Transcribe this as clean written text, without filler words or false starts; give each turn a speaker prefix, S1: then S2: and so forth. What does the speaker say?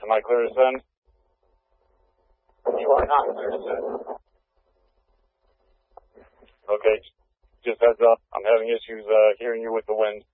S1: Am I clear to send?
S2: You are not clear to send.
S1: Okay. Just heads up. I'm having issues hearing you with the wind.